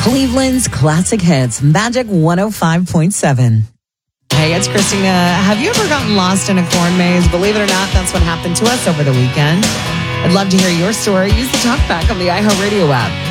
Cleveland's classic hits, Magic 105.7. Hey, it's Christina. Have you ever gotten lost in a corn maze? Believe it or not, that's what happened to us over the weekend. I'd love to hear your story. Use the talkback on the iHeartRadio app.